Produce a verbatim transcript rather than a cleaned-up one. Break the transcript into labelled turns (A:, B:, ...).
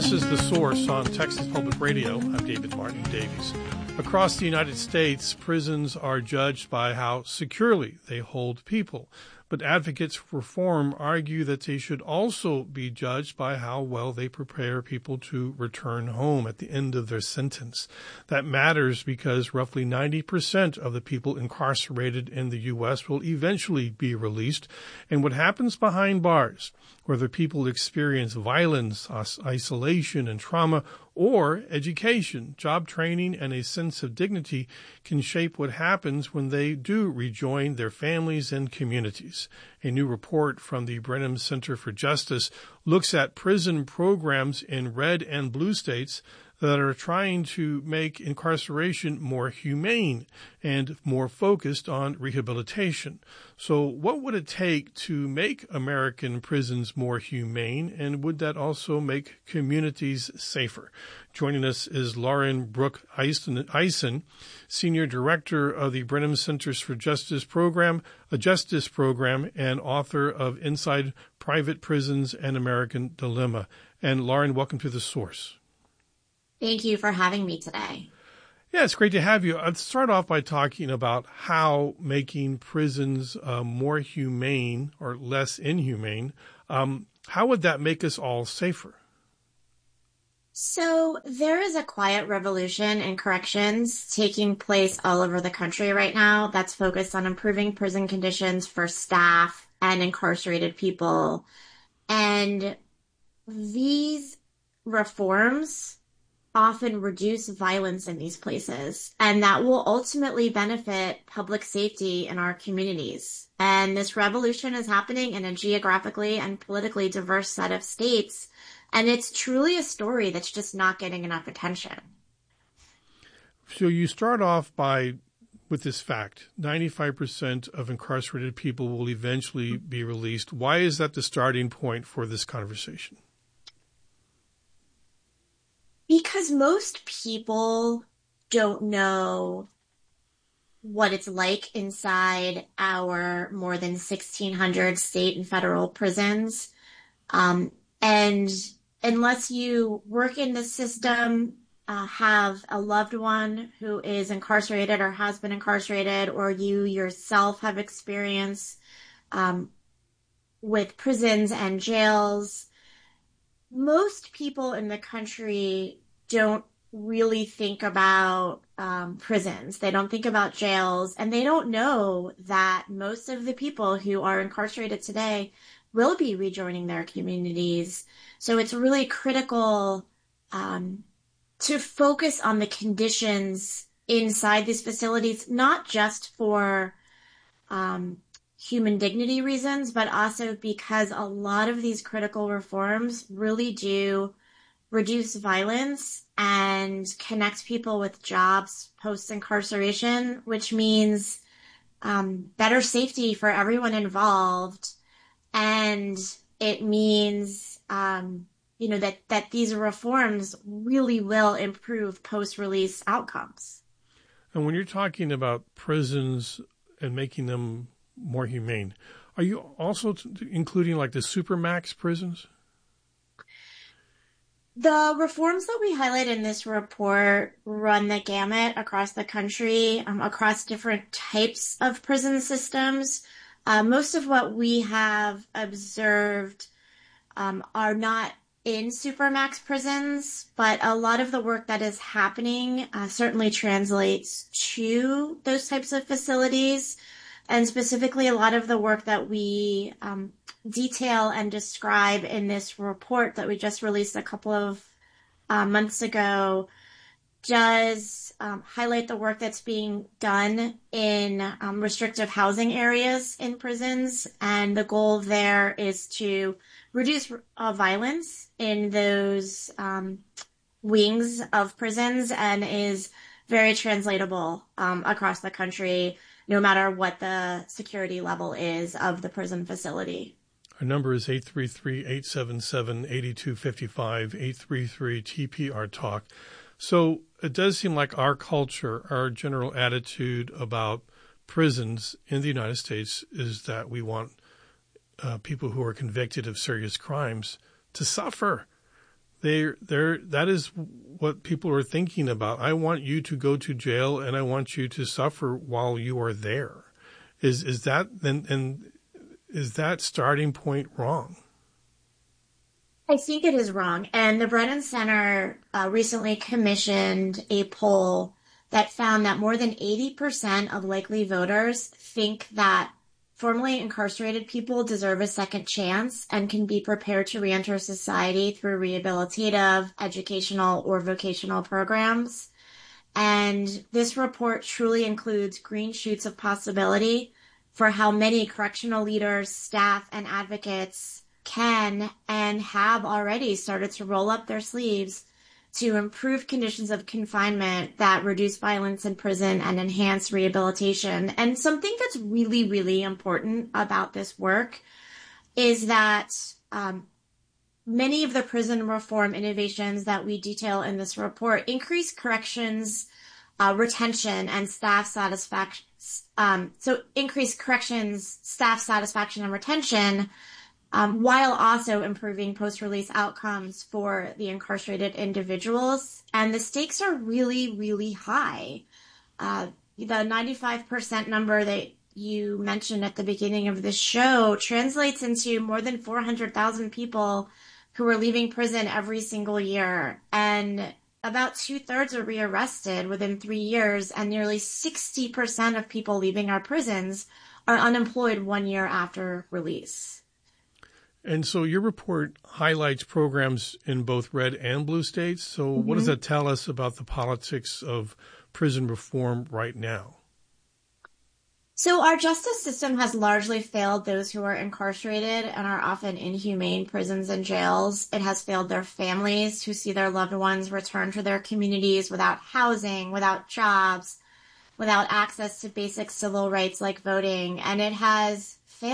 A: This is The Source on Texas Public Radio. I'm David Martin Davies. Across the United States, prisons are judged by how securely they hold people. But advocates for reform argue that they should also be judged by how well they prepare people to return home at the end of their sentence. That matters because roughly ninety percent of the people incarcerated in the U S will eventually be released. And what happens behind bars, whether people experience violence, isolation, and trauma, or education, job training, and a sense of dignity, can shape what happens when they do rejoin their families and communities. A new report from the Brenham Center for Justice looks at prison programs in red and blue states that are trying to make incarceration more humane and more focused on rehabilitation. So what would it take to make American prisons more humane, and would that also make communities safer? Joining us is Lauren Brooke Eisen, Senior Director of the Brenham Centers for Justice Program, a justice program, and author of Inside Private Prisons: An American Dilemma. And Lauren, welcome to The Source.
B: Thank you for having me today.
A: Yeah, it's great to have you. I'd start off by talking about how making prisons uh, more humane or less inhumane, um, how would that make us all safer?
B: So there is a quiet revolution in corrections taking place all over the country right now that's focused on improving prison conditions for staff and incarcerated people. And these reforms often reduce violence in these places, and that will ultimately benefit public safety in our communities. And this revolution is happening in a geographically and politically diverse set of states, and it's truly a story that's just not getting enough attention.
A: So you start off by with this fact: ninety-five percent of incarcerated people will eventually be released. Why is that the starting point for this conversation?
B: Because most people don't know what it's like inside our more than sixteen hundred state and federal prisons. Um, and unless you work in the system, uh, have a loved one who is incarcerated or has been incarcerated, or you yourself have experience um, with prisons and jails, most people in the country don't really think about um, prisons. They don't think about jails, and they don't know that most of the people who are incarcerated today will be rejoining their communities. So it's really critical um, to focus on the conditions inside these facilities, not just for um, human dignity reasons, but also because a lot of these critical reforms really do reduce violence and connect people with jobs post-incarceration, which means um, better safety for everyone involved. And it means, um, you know, that, that these reforms really will improve post-release outcomes.
A: And when you're talking about prisons and making them more humane, are you also t- including like the supermax prisons?
B: The reforms that we highlight in this report run the gamut across the country, um, across different types of prison systems. Uh, most of what we have observed um, are not in supermax prisons, but a lot of the work that is happening uh, certainly translates to those types of facilities. And specifically, a lot of the work that we um, detail and describe in this report that we just released a couple of uh, months ago does um, highlight the work that's being done in um, restrictive housing areas in prisons. And the goal there is to reduce uh, violence in those um, wings of prisons, and is very translatable um, across the country, no matter what the security level is of the prison facility.
A: Our number is eight three three, eight seven seven, eight two five five, eight three three T P R Talk. So it does seem like our culture, our general attitude about prisons in the United States is that we want uh, people who are convicted of serious crimes to suffer, They, they're, that is what people are thinking about. I want you to go to jail and I want you to suffer while you are there. Is, is that, and, and is that starting point wrong?
B: I think it is wrong. And the Brennan Center uh, recently commissioned a poll that found that more than eighty percent of likely voters think that formerly incarcerated people deserve a second chance and can be prepared to reenter society through rehabilitative, educational, or vocational programs. And this report truly includes green shoots of possibility for how many correctional leaders, staff, and advocates can and have already started to roll up their sleeves to improve conditions of confinement that reduce violence in prison and enhance rehabilitation. And something that's really, really important about this work is that um, many of the prison reform innovations that we detail in this report increase corrections uh, retention and staff satisfaction. Um, so increase corrections, staff satisfaction and retention, Um, while also improving post-release outcomes for the incarcerated individuals. And the stakes are really, really high. Uh, the ninety-five percent number that you mentioned at the beginning of this show translates into more than four hundred thousand people who are leaving prison every single year. And about two-thirds are rearrested within three years, and nearly sixty percent of people leaving our prisons are unemployed one year after release.
A: And so your report highlights programs in both red and blue states. So mm-hmm. What does that tell us about the politics of prison reform right now?
B: So our justice system has largely failed those who are incarcerated and are often inhumane prisons and jails. It has failed their families who see their loved ones return to their communities without housing, without jobs, without access to basic civil rights like voting. And it has